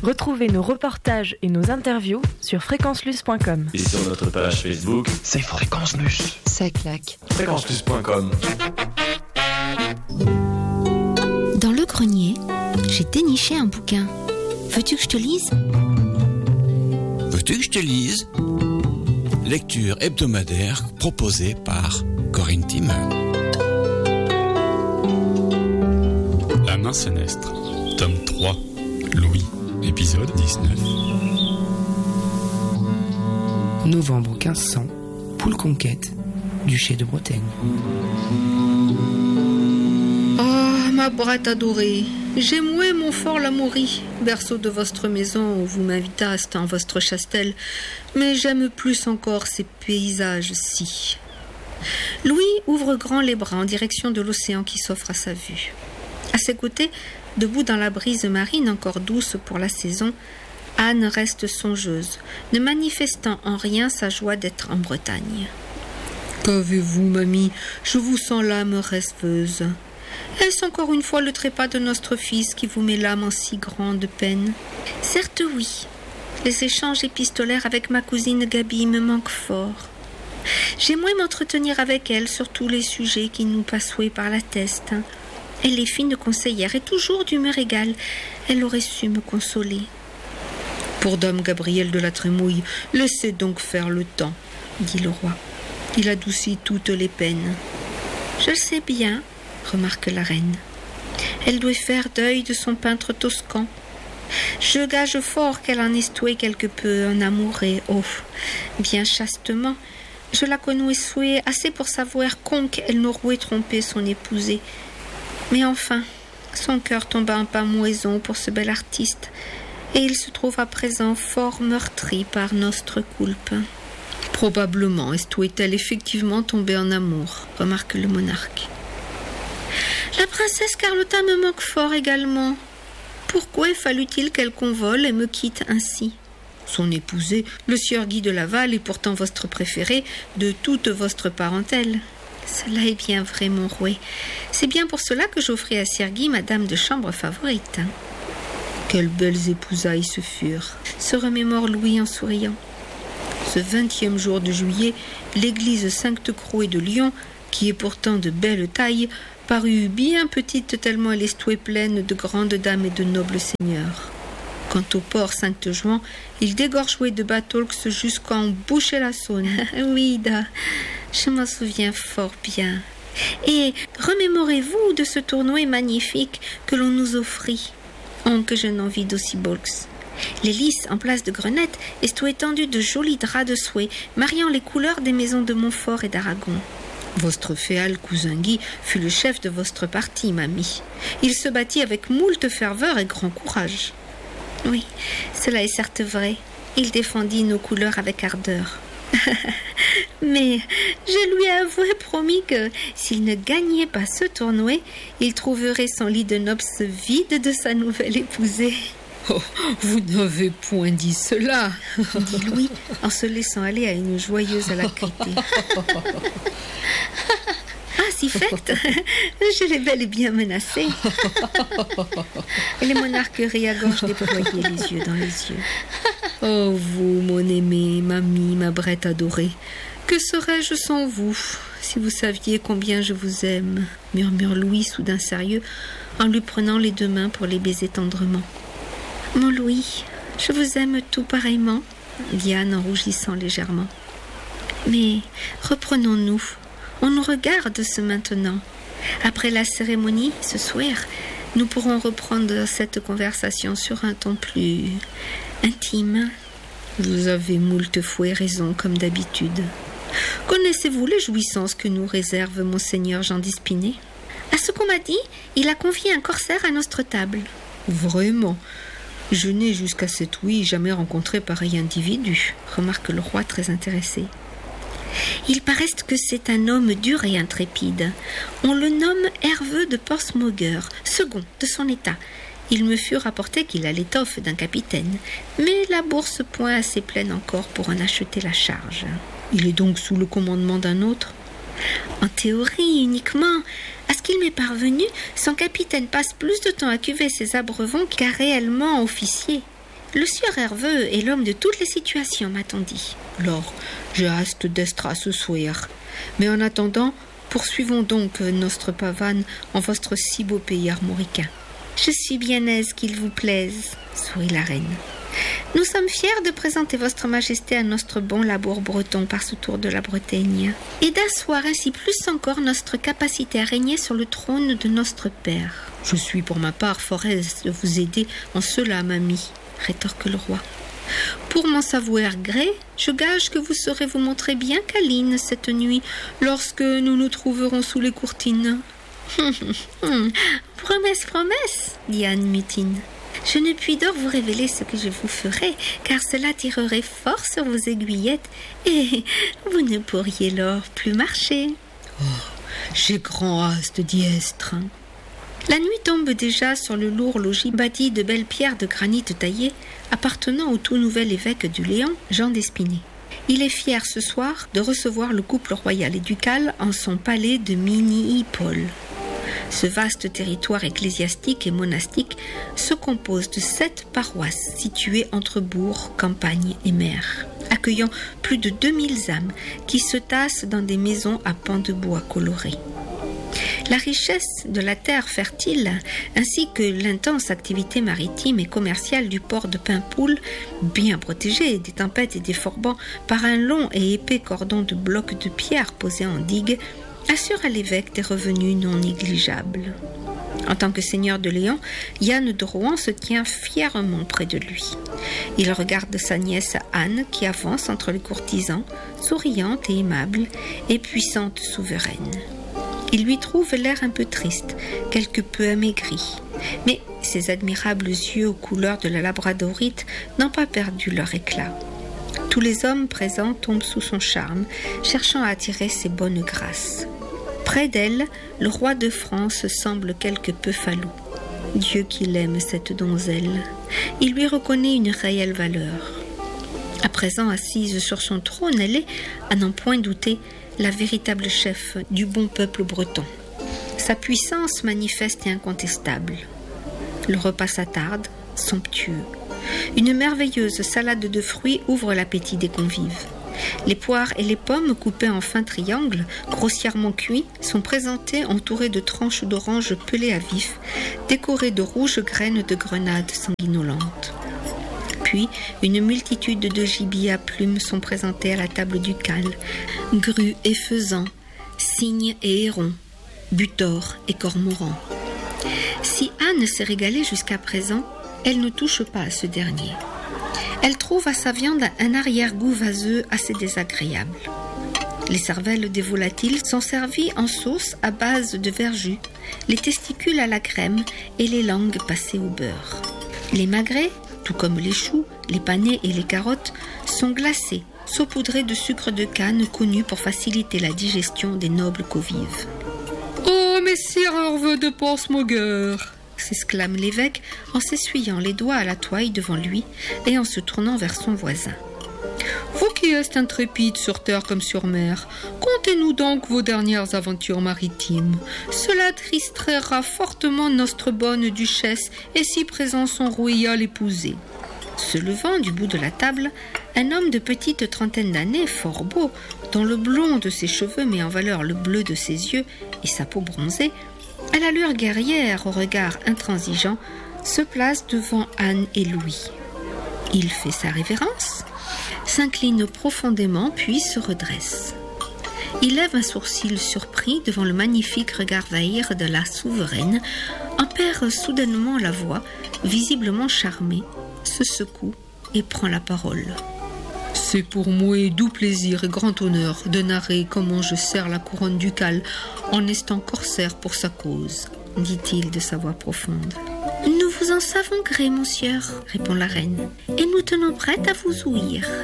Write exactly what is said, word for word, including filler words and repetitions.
Retrouvez nos reportages et nos interviews sur fréquence luce point com. Et sur notre page Facebook, c'est Fréquence Luce. Ça claque. fréquence luce point com. Dans le grenier, j'ai déniché un bouquin. Veux-tu que je te lise ? Veux-tu que je te lise ? Lecture hebdomadaire proposée par Corinne Timmer. La main sénestre, tome trois, Louis, épisode dix-neuf. Novembre quinze cents, Poule Conquête, duché de Bretagne. Oh, ma brette adorée, j'aimouais Montfort l'Amaury, berceau de votre maison où vous m'invitaste en votre chastel, mais j'aime plus encore ces paysages-ci. Louis ouvre grand les bras en direction de l'océan qui s'offre à sa vue. À ses côtés, debout dans la brise marine encore douce pour la saison, Anne reste songeuse, ne manifestant en rien sa joie d'être en Bretagne. « Qu'avez-vous, mamie ? Je vous sens l'âme rêveuse. Est-ce encore une fois le trépas de notre fils qui vous met l'âme en si grande peine ? » ?»« Certes oui. Les échanges épistolaires avec ma cousine Gaby me manquent fort. J'aimerais m'entretenir avec elle sur tous les sujets qui nous passouaient par la tête. Elle est fine conseillère et toujours d'humeur égale. Elle aurait su me consoler. » « Pour dame Gabrielle de la Trémouille, laissez donc faire le temps, » dit le roi. « Il adoucit toutes les peines. »« Je le sais bien, » remarque la reine. « Elle doit faire deuil de son peintre toscan. Je gage fort qu'elle en estouait quelque peu en amouré. Oh, bien chastement. Je la connaissais assez pour savoir conque elle n'aurait trompé son épousé. Mais enfin, son cœur tomba en pamoison pour ce bel artiste, et il se trouve à présent fort meurtri par notre culpe. » « Probablement, est-elle effectivement tombée en amour, » remarque le monarque. « La princesse Carlotta me manque fort également. Pourquoi fallut-il qu'elle convole et me quitte ainsi ? Son épousé, le sieur Guy de Laval, est pourtant votre préféré de toute votre parentèle. » « Cela est bien vrai, mon roi. C'est bien pour cela que j'offris à Sir Guy ma dame de chambre favorite. » Quelles belles épousailles ce furent, se remémore Louis en souriant. Ce vingtième jour de juillet, l'église Sainte-Croix de Lyon, qui est pourtant de belle taille, parut bien petite tellement elle est pleine de grandes dames et de nobles seigneurs. Quant au port Sainte-Jouan, il dégorgeait de bateaux jusqu'en Boucher-la-Saône. Oui, da, je m'en souviens fort bien. Et remémorez-vous de ce tournoi magnifique que l'on nous offrit. Oh, que je n'en vis d'aussi beaux. Les lys, en place de grenettes, est étendues de jolis draps de soie, mariant les couleurs des maisons de Montfort et d'Aragon. Votre féal cousin Guy fut le chef de votre parti, mamie. Il se battit avec moult ferveur et grand courage. Oui, cela est certes vrai. Il défendit nos couleurs avec ardeur. Mais je lui avouais promis que, s'il ne gagnait pas ce tournoi, il trouverait son lit de noces vide de sa nouvelle épousée. Oh, vous n'avez point dit cela, dit Louis, en se laissant aller à une joyeuse alacrité. Ah, si fait, je l'ai bel et bien menacé. Et les monarques rient à gorge déployée, les yeux dans les yeux. Oh, vous, mon aimé, mamie, ma brette adorée, que serais-je sans vous, si vous saviez combien je vous aime, murmure Louis, soudain sérieux, en lui prenant les deux mains pour les baiser tendrement. Mon Louis, je vous aime tout pareillement, dit Anne en rougissant légèrement. Mais reprenons-nous. On nous regarde ce maintenant. Après la cérémonie, ce soir, nous pourrons reprendre cette conversation sur un ton plus intime. Vous avez moult fois raison, comme d'habitude. Connaissez-vous les jouissances que nous réserve monseigneur Jean d'Ispinay ? À ce qu'on m'a dit, il a convié un corsaire à notre table. Vraiment ? Je n'ai jusqu'à cette ouïe jamais rencontré pareil individu, remarque le roi très intéressé. Il paraît que c'est un homme dur et intrépide. On le nomme Herveux de Portsmouger, second de son état. Il me fut rapporté qu'il a l'étoffe d'un capitaine, mais la bourse point assez pleine encore pour en acheter la charge. Il est donc sous le commandement d'un autre ? En théorie uniquement. À ce qu'il m'est parvenu, son capitaine passe plus de temps à cuver ses abreuvons qu'à réellement officier. Le sieur Herveux est l'homme de toutes les situations, m'a-t-on dit. Alors, j'ai hâte d'estra ce soir. Mais en attendant, poursuivons donc notre pavane en votre si beau pays armoricain. Je suis bien aise qu'il vous plaise, sourit la reine. Nous sommes fiers de présenter votre majesté à notre bon labour breton par ce tour de la Bretagne, et d'asseoir ainsi plus encore notre capacité à régner sur le trône de notre père. Je suis pour ma part fort aise de vous aider en cela, mamie, rétorque le roi. Pour m'en savoir gré, je gage que vous saurez vous montrer bien câline cette nuit, lorsque nous nous trouverons sous les courtines. Promesse, promesse, dit Anne Mutine. Je ne puis donc vous révéler ce que je vous ferai, car cela tirerait fort sur vos aiguillettes, et vous ne pourriez lors plus marcher. Oh, j'ai grand hâte d'y être. La nuit tombe déjà sur le lourd logis bâti de belles pierres de granit taillées, appartenant au tout nouvel évêque du Léon, Jean d'Espinay. Il est fier ce soir de recevoir le couple royal et ducal en son palais de Mini-Paul. Ce vaste territoire ecclésiastique et monastique se compose de sept paroisses situées entre bourg, campagne et mer, accueillant plus de deux mille âmes qui se tassent dans des maisons à pans de bois colorés. La richesse de la terre fertile, ainsi que l'intense activité maritime et commerciale du port de Paimpol, bien protégé des tempêtes et des forbans par un long et épais cordon de blocs de pierre posés en digue, assure à l'évêque des revenus non négligeables. En tant que seigneur de Léon, Yann de Rohan se tient fièrement près de lui. Il regarde sa nièce Anne qui avance entre les courtisans, souriante et aimable, et puissante souveraine. Il lui trouve l'air un peu triste, quelque peu amaigri, mais ses admirables yeux aux couleurs de la labradorite n'ont pas perdu leur éclat. Tous les hommes présents tombent sous son charme, cherchant à attirer ses bonnes grâces. Près d'elle, le roi de France semble quelque peu falou. Dieu qu'il aime cette donzelle. Il lui reconnaît une réelle valeur. À présent assise sur son trône, elle est, à n'en point douter, la véritable chef du bon peuple breton. Sa puissance manifeste et incontestable. Le repas s'attarde, somptueux. Une merveilleuse salade de fruits ouvre l'appétit des convives. Les poires et les pommes coupées en fins triangles, grossièrement cuits, sont présentées entourées de tranches d'oranges pelées à vif, décorées de rouges graines de grenade sanguinolentes. Puis, une multitude de gibiers à plumes sont présentés à la table ducale, grues et faisans, cygnes et hérons, butors et cormorans. Si Anne s'est régalée jusqu'à présent, elle ne touche pas à ce dernier. Elle trouve à sa viande un arrière-goût vaseux assez désagréable. Les cervelles des volatiles sont servies en sauce à base de verjus, les testicules à la crème et les langues passées au beurre. Les magrets, tout comme les choux, les panais et les carottes, sont glacés, saupoudrés de sucre de canne connu pour faciliter la digestion des nobles convives. « Oh, messire Herveux de Portsmouth !» s'exclame l'évêque en s'essuyant les doigts à la toile devant lui et en se tournant vers son voisin. « Vous qui êtes intrépide sur terre comme sur mer, contez-nous donc vos dernières aventures maritimes. Cela tristrera fortement notre bonne duchesse et si présent son royal épousé. » Se levant du bout de la table, un homme de petite trentaine d'années, fort beau, dont le blond de ses cheveux met en valeur le bleu de ses yeux et sa peau bronzée, à l'allure guerrière, au regard intransigeant, se place devant Anne et Louis. Il fait sa révérence, s'incline profondément, puis se redresse. Il lève un sourcil surpris devant le magnifique regard vahir de la souveraine, en perd soudainement la voix, visiblement charmé, se secoue et prend la parole. « C'est pour moi doux plaisir et grand honneur de narrer comment je sers la couronne ducale en estant corsaire pour sa cause, dit-il de sa voix profonde. « Nous vous en savons gré, monsieur, répond la reine, et nous tenons prête à vous ouïr.